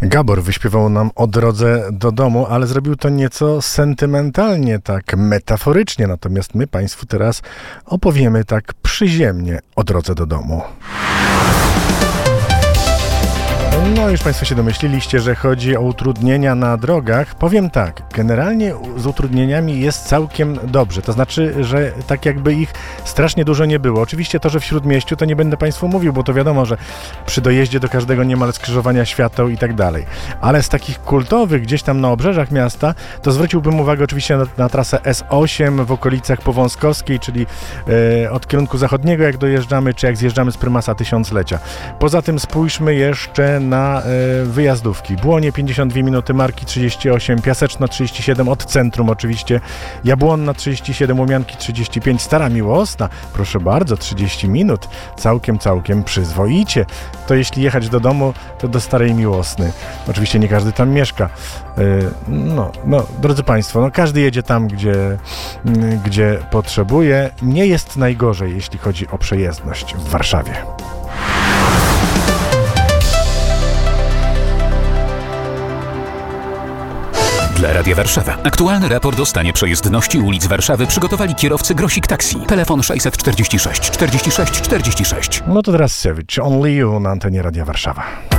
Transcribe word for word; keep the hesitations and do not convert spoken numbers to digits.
Gabor wyśpiewał nam o drodze do domu, ale zrobił to nieco sentymentalnie, tak metaforycznie. Natomiast my Państwu teraz opowiemy tak przyziemnie o drodze do domu. No już Państwo się domyśliliście, że chodzi o utrudnienia na drogach. Powiem tak, generalnie z utrudnieniami jest całkiem dobrze. To znaczy, że tak jakby ich strasznie dużo nie było. Oczywiście to, że w Śródmieściu, to nie będę Państwu mówił, bo to wiadomo, że przy dojeździe do każdego niemal skrzyżowania świateł i tak dalej. Ale z takich kultowych, gdzieś tam na obrzeżach miasta, to zwróciłbym uwagę oczywiście na, na trasę S osiem w okolicach Powązkowskiej, czyli e, od kierunku zachodniego, jak dojeżdżamy, czy jak zjeżdżamy z Prymasa Tysiąclecia. Poza tym spójrzmy jeszcze na y, wyjazdówki. Błonie pięćdziesiąt dwie minuty, Marki trzydzieści osiem, Piaseczno trzydzieści siedem, od centrum oczywiście, Jabłonna trzydzieści siedem, Łomianki trzydzieści pięć, Stara Miłosna, proszę bardzo, trzydzieści minut, całkiem, całkiem przyzwoicie. To jeśli jechać do domu, to do Starej Miłosny. Oczywiście nie każdy tam mieszka. Y, no, no, drodzy Państwo, no każdy jedzie tam, gdzie, y, gdzie potrzebuje. Nie jest najgorzej, jeśli chodzi o przejezdność w Warszawie. Dla Radia Warszawa. Aktualny raport o stanie przejezdności ulic Warszawy przygotowali kierowcy Grosik Taxi. Telefon sześćset czterdzieści sześć czterdzieści sześć czterdzieści sześć. No to teraz Savage, Only You na antenie Radia Warszawa.